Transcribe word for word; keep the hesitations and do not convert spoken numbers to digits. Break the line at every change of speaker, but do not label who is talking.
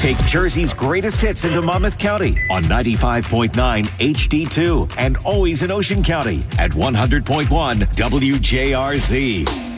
Take Jersey's greatest hits into Monmouth County on ninety-five point nine H D two and always in Ocean County at one hundred point one W J R Z.